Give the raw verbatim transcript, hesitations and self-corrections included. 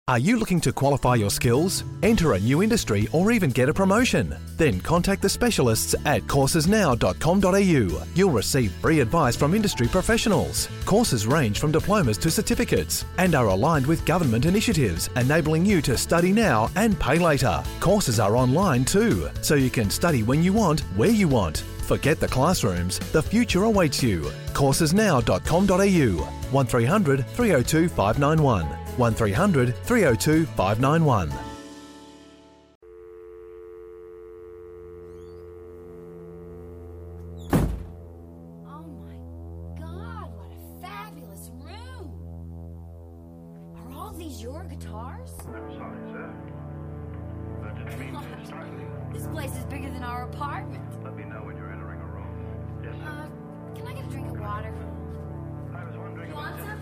Are you looking to qualify your skills, enter a new industry, or even get a promotion? Then contact the specialists at courses now dot com dot a u. You'll receive free advice from industry professionals. Courses range from diplomas to certificates and are aligned with government initiatives, enabling you to study now and pay later. Courses are online too, so you can study when you want, where you want. Forget the classrooms, the future awaits you. courses now dot com dot a u. one three hundred three oh two five nine one. one three hundred three oh two five nine one. Oh my God, what a fabulous room! Are all these your guitars? I'm sorry, sir. I didn't mean to startle you. This place is bigger than our apartment. Let me know when you're entering a room. Yes, sir. Uh, can I get a drink of water? I was wondering You about want some?